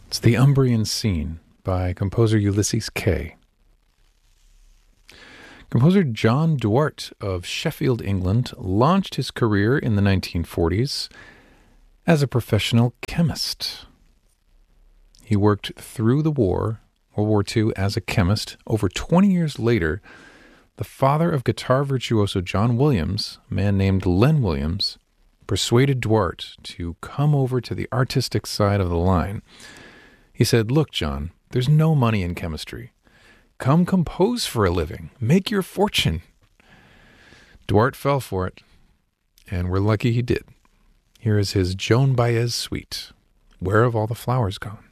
It's The Umbrian Scene by composer Ulysses Kay. Composer John Duarte of Sheffield, England, launched his career in the 1940s as a professional chemist. He worked through the World War II, as a chemist. Over 20 years later, the father of guitar virtuoso John Williams, a man named Len Williams, persuaded Duarte to come over to the artistic side of the line. He said, "Look, John, there's no money in chemistry. Come compose for a living. Make your fortune." Duarte fell for it, and we're lucky he did. Here is his Joan Baez suite, Where Have All the Flowers Gone?